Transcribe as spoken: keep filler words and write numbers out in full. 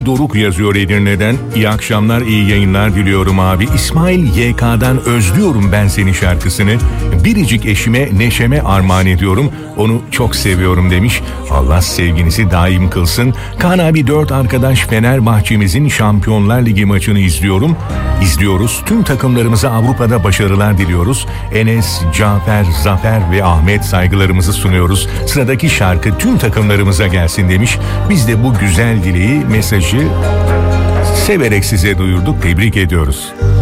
Doruk yazıyor Edirne'den. İyi akşamlar, iyi yayınlar diliyorum abi. İsmail Y K'dan Özlüyorum Ben Seni şarkısını biricik eşime Neşem'e armağan ediyorum. Onu çok seviyorum demiş. Allah sevginizi daim kılsın. Kaan abi, dört arkadaş Fenerbahçe'mizin Şampiyonlar Ligi maçını izliyorum. İzliyoruz. Tüm takımlarımıza Avrupa'da başarılar diliyoruz. Enes, Cafer, Zafer ve Ahmet saygılarımızı sunuyoruz. Sıradaki şarkı tüm takımlarımıza gelsin demiş. Biz de bu güzel dileği, mesajı severek size duyurduk. Tebrik ediyoruz.